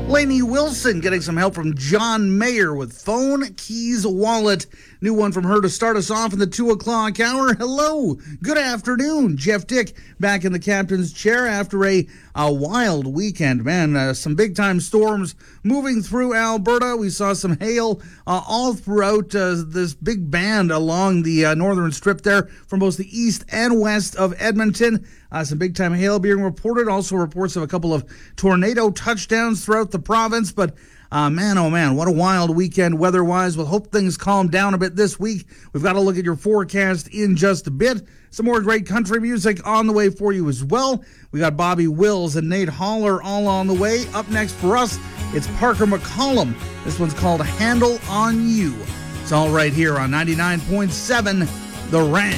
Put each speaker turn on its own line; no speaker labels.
Lainey Wilson getting some help from John Mayer with Phone, Keys, Wallet. New one from her to start us off in the 2 o'clock hour. Hello, good afternoon. Jeff Dick back in the captain's chair after a wild weekend. Man, some big-time storms moving through Alberta. We saw some hail all throughout this big band along the northern strip there from both the east and west of Edmonton. Some big-time hail being reported. Also reports of a couple of tornado touchdowns throughout the province. But man, oh man, what a wild weekend weather-wise. We'll hope things calm down a bit this week. We've got to look at your forecast in just a bit. Some more great country music on the way for you as well. We got Bobby Wills and Nate Holler all on the way. Up next for us, it's Parker McCollum. This one's called Handle on You. It's all right here on 99.7 The Ranch.